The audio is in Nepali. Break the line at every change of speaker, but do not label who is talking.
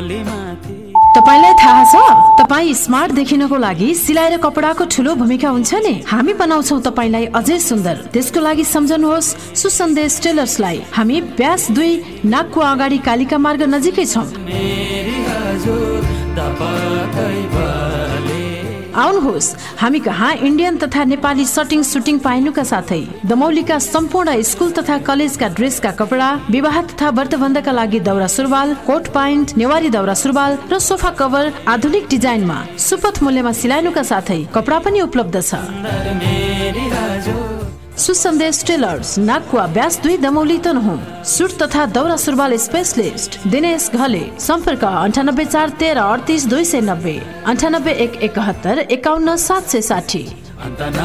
तपाईलाई थाहा छ तपाई स्मार्ट देखिनको लागि सिलाइ र कपडाको ठूलो भूमिका हुन्छ नि। हामी बनाउँछौ तपाईलाई अझै सुन्दर। त्यसको लागि सम्झनुहोस् सुसन्देश टेलर्सलाई। हामी व्यास 2 नाकको अगाडि कालिका मार्ग नजिकै छौं। आउनुहोस् हामी कहाँ इन्डियन तथा नेपाली सटिङ सुटिङ पाइनुका साथै दमौलीका सम्पूर्ण स्कुल तथा कलेजका ड्रेसका कपडा, विवाह तथा व्रतबन्धका लागि दौरा सुरुवाल, कोट प्यान्ट, नेवारी दौरा सुरुवाल र सोफा कभर आधुनिक डिजाइनमा सुपथ मूल्यमा सिलाइनुका साथै कपडा पनि उपलब्ध छ। सुसन्देश टेलर्स नाकवा व्यास 2 दमौली तनहुँ। सुट तथा दौरा सुरुवाल स्पेशलिस्ट दिनेश घले। सम्पर्क 98 4 13 38 290 98 1 71 51 760।